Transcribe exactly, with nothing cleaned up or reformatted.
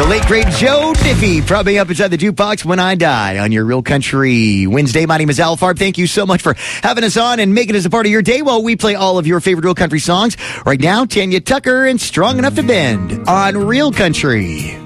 The late, great Joe Diffie propping up inside the jukebox When I Die on your Real Country Wednesday. My name is Al Farb. Thank you so much for having us on and making us a part of your day while we play all of your favorite Real Country songs. Right now, Tanya Tucker and Strong Enough to Bend on Real Country.